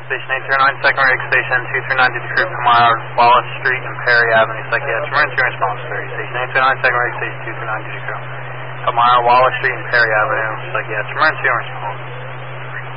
Station 809, second rig station 239 to the crew, Palmyra, Wallace Street and Perry Avenue, psychiatric emergency response, Perry Station 809, second rig station 239 to the crew, Palmyra, Wallace Street and Perry Avenue, psychiatric emergency response.